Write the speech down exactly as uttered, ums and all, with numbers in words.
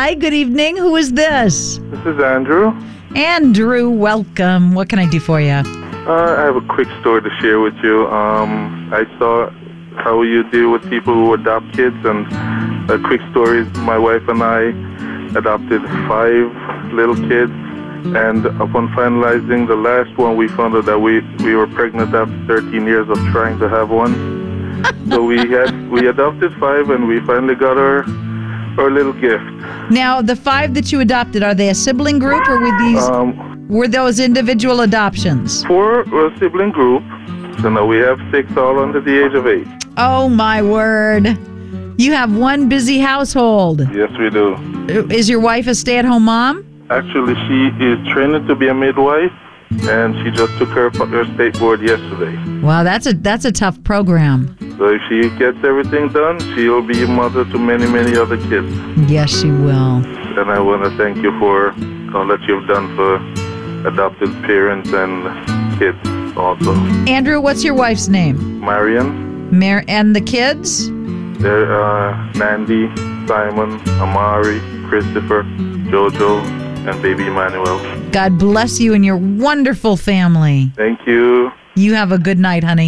Hi, good evening. Who is this? This is Andrew. Andrew, welcome. What can I do for you? Uh, I have a quick story to share with you. Um, I saw how you deal with people who adopt kids, and a quick story is my wife and I adopted five little kids, and upon finalizing the last one, we found out that we, we were pregnant after thirteen years of trying to have one. So we had we adopted five, and we finally got our our little gift. Now, the five that you adopted, are they a sibling group, or were these Um, were those individual adoptions? four were a sibling group, so now we have six all under the age of eight. Oh, my word. You have one busy household. Yes, we do. Is your wife a stay-at-home mom? Actually, she is training to be a midwife, and she just took her her state board yesterday. Wow, that's a that's a tough program. So if she gets everything done, she'll be a mother to many, many other kids. Yes, she will. And I want to thank you for all that you've done for adopted parents and kids also. Andrew, what's your wife's name? Marion, Mar- and the kids? there, uh, Nandy, Simon, Amari, Christopher, Jojo, and baby Emmanuel. God bless you and your wonderful family. Thank you. You have a good night, honey.